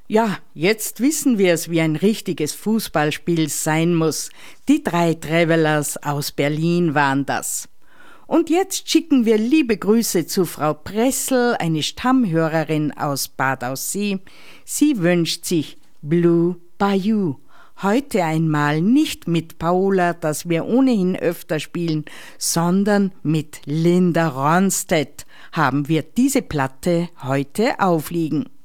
Ja, jetzt wissen wir es, wie ein richtiges Fußballspiel sein muss. Die 3 Travelers aus Berlin waren das. Und jetzt schicken wir liebe Grüße zu Frau Pressel, eine Stammhörerin aus Bad Aussee. Sie wünscht sich Blue Bayou. Heute einmal nicht mit Paola, das wir ohnehin öfter spielen, sondern mit Linda Ronstadt haben wir diese Platte heute aufliegen.